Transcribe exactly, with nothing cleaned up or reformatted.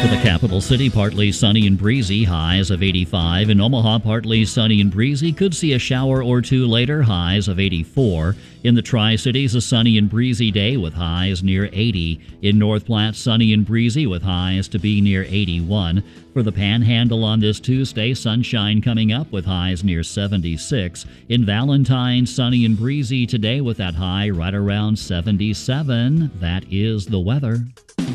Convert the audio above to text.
For the capital city, partly sunny and breezy, highs of eighty-five. In Omaha, partly sunny and breezy. Could see a shower or two later, highs of eighty-four. In the Tri-Cities, a sunny and breezy day with highs near eighty. In North Platte, sunny and breezy with highs to be near eighty-one. For the Panhandle on this Tuesday, sunshine coming up with highs near seventy-six. In Valentine, sunny and breezy today with that high right around seventy-seven. That is the weather.